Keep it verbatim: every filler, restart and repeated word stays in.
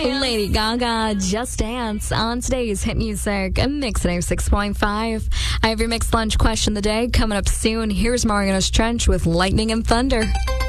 Lady Gaga, Just Dance on today's Hit Music, a Mix at six point five. I have your Mixed Lunch question of the day coming up soon. Here's Marianas Trench with Lightning and Thunder.